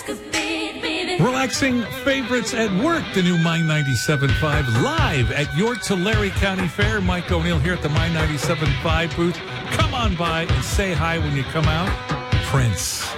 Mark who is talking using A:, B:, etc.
A: Relaxing favorites at work, the new My 97.5 live at your Tulare County Fair. Mike O'Neill here at the My 97.5 booth. Come on by and say hi when you come out. Prince.